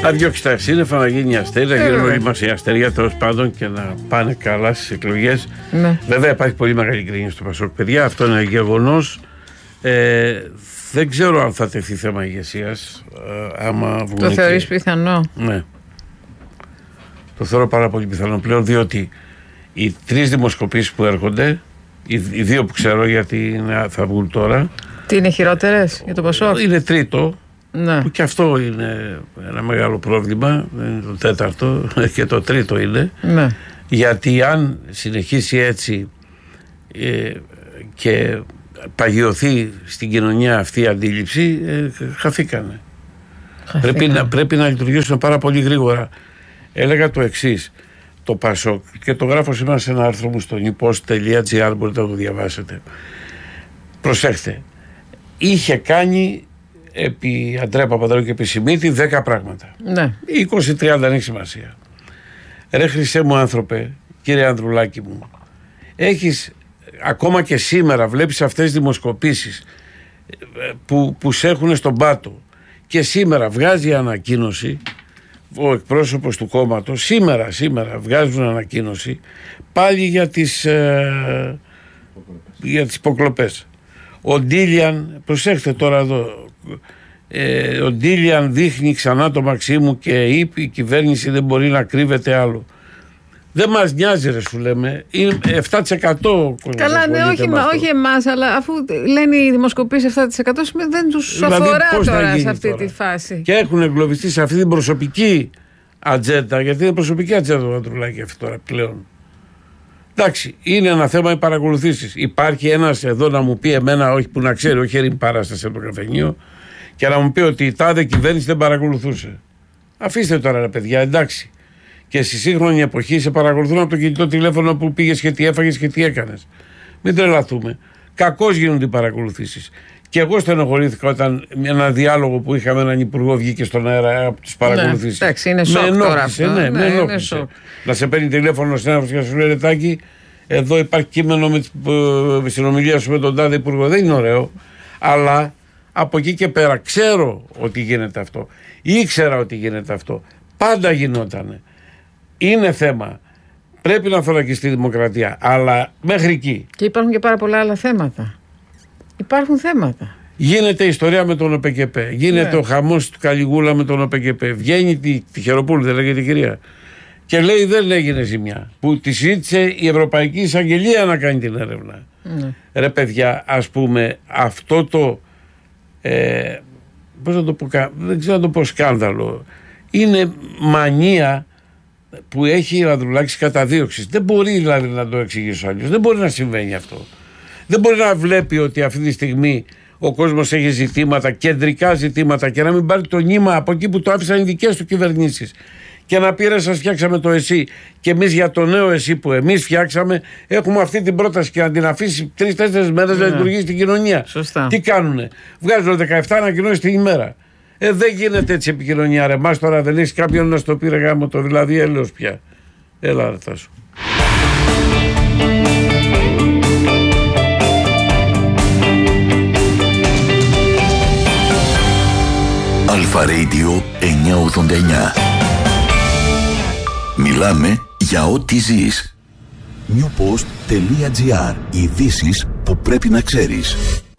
Να διώξει τα σύννεφα, να γίνει αστέρι, να γίνουν όλοι μας οι αστεριά τέλος πάντων και να πάνε καλά στις εκλογές. Ναι. Βέβαια υπάρχει πολύ μεγάλη γκρίνια στο Πασόκ, παιδιά, αυτό είναι γεγονός. Δεν ξέρω αν θα τεθεί θέμα ηγεσίας. Το θεωρείς πιθανό? Ναι. Το θεωρώ πάρα πολύ πιθανό πλέον, διότι οι 3 δημοσκοπήσεις που έρχονται, οι 2 που ξέρω γιατί θα βγουν τώρα. Τι είναι χειρότερες για το Πασόκ? Είναι τρίτο. Ναι. Που και αυτό είναι ένα μεγάλο πρόβλημα. Δεν είναι το τέταρτο και το τρίτο είναι. Ναι. Γιατί αν συνεχίσει έτσι και παγιωθεί στην κοινωνία αυτή η αντίληψη, χαθήκανε. Πρέπει να λειτουργήσουμε πάρα πολύ γρήγορα. Έλεγα το εξής, το Πασόκ, και το γράφω σήμερα σε ένα άρθρο μου στο newpost.gr, μπορείτε να το διαβάσετε. Προσέχτε, είχε κάνει επί Αντρέα Παπανδρέου και επί Σιμίτη 10 πράγματα. Ναι. 20-30 δεν έχει σημασία. Ρε Χριστέ μου άνθρωπε, κύριε Ανδρουλάκη μου, έχεις ακόμα και σήμερα, βλέπεις αυτές τις δημοσκοπήσεις που σε έχουν στον πάτο, και σήμερα βγάζει ανακοίνωση ο εκπρόσωπος του κόμματος, σήμερα βγάζουν ανακοίνωση πάλι για τις υποκλοπές. Ο Ντίλιαν, προσέχτε τώρα εδώ, ο Ντίλιαν δείχνει ξανά το Μαξίμου και είπε η κυβέρνηση δεν μπορεί να κρύβεται άλλο. Δεν μας νοιάζει, ρε, σου λέμε. Είναι 7%. Καλά, ναι, όχι εμάς, αλλά αφού λένε οι δημοσκοπήσεις 7%, δεν τους δηλαδή, αφορά τώρα σε αυτή τη φάση. Και έχουν εγκλωβιστεί σε αυτή την προσωπική ατζέντα, γιατί είναι προσωπική ατζέντα του Ανδρουλάκη αυτή τώρα πλέον. Εντάξει, είναι ένα θέμα οι παρακολουθήσεις. Υπάρχει ένας εδώ να μου πει εμένα, όχι που να ξέρει, όχι ερήμη παράσταση από το καφενείο, και να μου πει ότι η τάδε κυβέρνηση δεν παρακολουθούσε. Αφήστε τώρα, ρε παιδιά, εντάξει. Και στη σύγχρονη εποχή σε παρακολουθούν από το κινητό τηλέφωνο που πήγες και τι έφαγες και τι έκανες. Μην τρελαθούμε. Κακώς γίνονται οι παρακολουθήσεις. Και εγώ στενοχωρήθηκα όταν ένα διάλογο που είχαμε έναν υπουργό βγήκε στον αέρα από τις παρακολουθήσεις. Ναι, εντάξει, είναι σοκ τώρα αυτό. Ναι, με ενόχλησε. Να σε παίρνει τηλέφωνο συνάδελφος και να σου λέει, Ρετάκη, εδώ υπάρχει κείμενο με συνομιλία σου με τον τάδε υπουργό. Δεν είναι ωραίο. Αλλά από εκεί και πέρα ξέρω ότι γίνεται αυτό. Ήξερα ότι γίνεται αυτό. Πάντα γινότανε. Είναι θέμα. Πρέπει να θωρακιστεί η δημοκρατία. Αλλά μέχρι εκεί. Και υπάρχουν και πάρα πολλά άλλα θέματα. Υπάρχουν θέματα. Γίνεται η ιστορία με τον ΟΠΚΠ. Γίνεται ο χαμός του Καλιγούλα με τον ΟΠΚΠ. Βγαίνει τη Χεροπούλου, δεν λέγεται η κυρία. Και λέει δεν έγινε ζημιά. Που τη ζήτησε η Ευρωπαϊκή Εισαγγελία να κάνει την έρευνα. Ρε παιδιά, ας πούμε, αυτό το. Πώς να το πω, δεν ξέρω να το πω σκάνδαλο. Είναι μανία που έχει ο Ανδρουλάκης καταδίωξης. Δεν μπορεί δηλαδή να το εξηγήσω αλλιώς. Δεν μπορεί να συμβαίνει αυτό. Δεν μπορεί να βλέπει ότι αυτή τη στιγμή ο κόσμος έχει ζητήματα, κεντρικά ζητήματα, και να μην πάρει το νήμα από εκεί που το άφησαν οι δικές του κυβερνήσεις. Και να πει, ρε, σας φτιάξαμε το ΕΣΥ και εμείς για το νέο ΕΣΥ που εμείς φτιάξαμε έχουμε αυτή την πρόταση, και να την αφήσει 3-4 μέρες να λειτουργήσει στην κοινωνία. Σωστά. Τι κάνουνε? Βγάζουν 17 ανακοινώσεις την ημέρα. Δεν γίνεται έτσι επικοινωνία, ρε. Μας τώρα δεν έχει κάποιον να στο πει, ρε γάμο το, δηλαδή έλεος πια. Έλα, ρε Τάσο. Αλφα Radio 989. Μιλάμε για ό,τι ζεις. newpost.gr. Ειδήσεις που πρέπει να ξέρεις.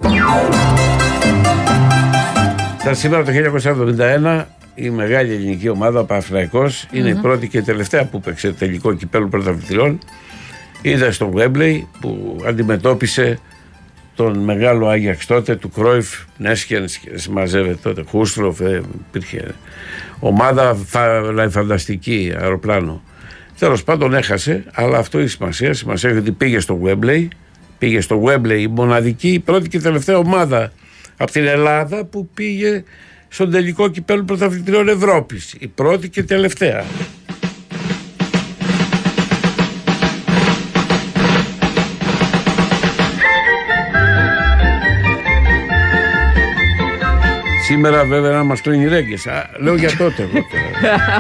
Σήμερα το 1971 η μεγάλη ελληνική ομάδα, ο Παναθηναϊκός, είναι η πρώτη και τελευταία που παίξε τελικό κυπέλλου πρωταθλητριών. Είδα στο Γουέμπλεϊ που αντιμετώπισε τον μεγάλο Άγιαξ τότε, του Κρόιφ, Νέσχεν, συμμαζεύεται τότε, Χούστροφ, υπήρχε ομάδα φανταστική, αεροπλάνο. Τέλος πάντων έχασε, αλλά αυτό έχει σημασία. Σημασία έχει ότι πήγε στο Γουέμπλεϊ η μοναδική, η πρώτη και τελευταία ομάδα από την Ελλάδα που πήγε στον τελικό κυπέλλου πρωταθλητριών Ευρώπης. Η πρώτη και τελευταία. Σήμερα βέβαια να μας κλείνει ρέγγες. Λέω για τότε εγώ.